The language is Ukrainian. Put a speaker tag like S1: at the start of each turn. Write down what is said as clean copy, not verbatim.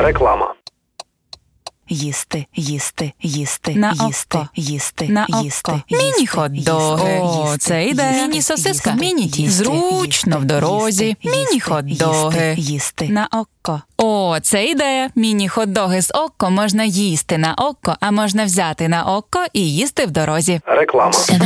S1: Реклама.
S2: Їсти, їсти, їсти,
S3: На
S2: їсти,
S3: око.
S2: їсти,
S3: На
S2: їсти,
S3: око.
S2: їсти,
S3: Міні-хот-доги.
S2: їсти,
S3: О, це йде.
S2: їсти,
S3: Міні-сосиска.
S2: їсти,
S3: Міні-тісто.
S2: їсти,
S3: Зручно в дорозі.
S2: їсти,
S3: Міні-хот-доги.
S2: їсти.
S3: На око. О, це ідея. Міні-хот-доги з око можна їсти на око, а можна взяти на око і їсти в дорозі.
S1: Реклама.